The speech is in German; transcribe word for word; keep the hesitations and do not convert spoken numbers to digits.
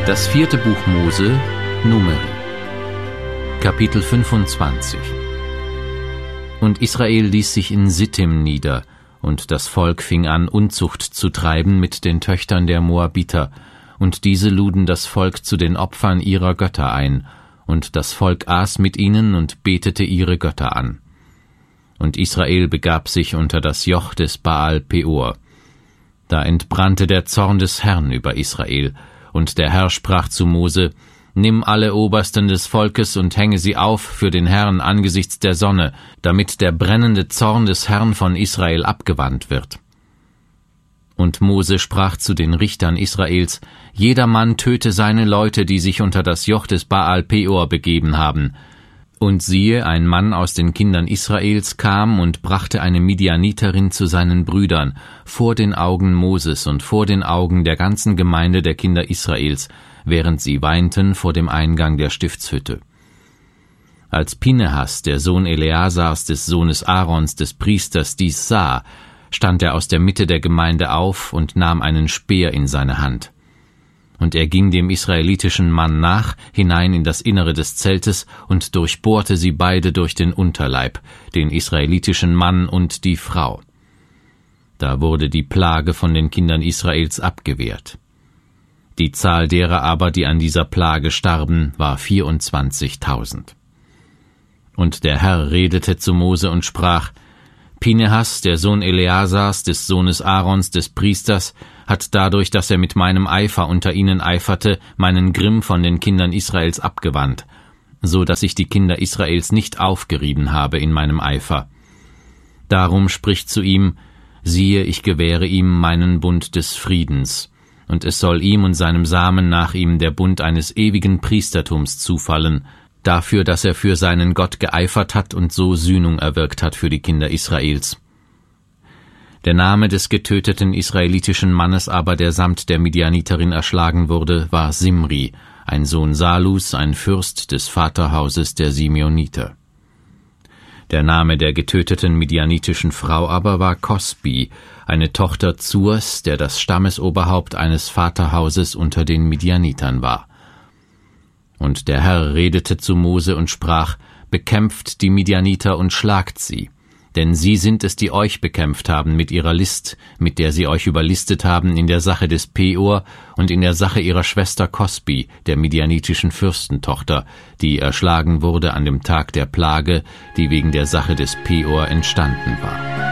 Das vierte Buch Mose, Numeri, Kapitel fünfundzwanzig. Und Israel ließ sich in Sittim nieder, und das Volk fing an, Unzucht zu treiben mit den Töchtern der Moabiter, und diese luden das Volk zu den Opfern ihrer Götter ein, und das Volk aß mit ihnen und betete ihre Götter an. Und Israel begab sich unter das Joch des Baal Peor. Da entbrannte der Zorn des Herrn über Israel, und der Herr sprach zu Mose: Nimm alle Obersten des Volkes und hänge sie auf für den Herrn angesichts der Sonne, damit der brennende Zorn des Herrn von Israel abgewandt wird. Und Mose sprach zu den Richtern Israels: Jeder Mann töte seine Leute, die sich unter das Joch des Baal Peor begeben haben. Und siehe, ein Mann aus den Kindern Israels kam und brachte eine Midianiterin zu seinen Brüdern, vor den Augen Moses und vor den Augen der ganzen Gemeinde der Kinder Israels, während sie weinten vor dem Eingang der Stiftshütte. Als Pinehas, der Sohn Eleasars, des Sohnes Aarons, des Priesters, dies sah, stand er aus der Mitte der Gemeinde auf und nahm einen Speer in seine Hand. Und er ging dem israelitischen Mann nach, hinein in das Innere des Zeltes, und durchbohrte sie beide durch den Unterleib, den israelitischen Mann und die Frau. Da wurde die Plage von den Kindern Israels abgewehrt. Die Zahl derer aber, die an dieser Plage starben, war vierundzwanzigtausend. Und der Herr redete zu Mose und sprach: Pinehas, der Sohn Eleasars, des Sohnes Aarons, des Priesters, hat dadurch, dass er mit meinem Eifer unter ihnen eiferte, meinen Grimm von den Kindern Israels abgewandt, so dass ich die Kinder Israels nicht aufgerieben habe in meinem Eifer. Darum spricht zu ihm: Siehe, ich gewähre ihm meinen Bund des Friedens, und es soll ihm und seinem Samen nach ihm der Bund eines ewigen Priestertums zufallen, dafür, dass er für seinen Gott geeifert hat und so Sühnung erwirkt hat für die Kinder Israels. Der Name des getöteten israelitischen Mannes aber, der samt der Midianiterin erschlagen wurde, war Simri, ein Sohn Salus, ein Fürst des Vaterhauses der Simeoniter. Der Name der getöteten midianitischen Frau aber war Kosbi, eine Tochter Zurs, der das Stammesoberhaupt eines Vaterhauses unter den Midianitern war. Und der Herr redete zu Mose und sprach: Bekämpft die Midianiter und schlagt sie, denn sie sind es, die euch bekämpft haben mit ihrer List, mit der sie euch überlistet haben in der Sache des Peor und in der Sache ihrer Schwester Kosbi, der midianitischen Fürstentochter, die erschlagen wurde an dem Tag der Plage, die wegen der Sache des Peor entstanden war.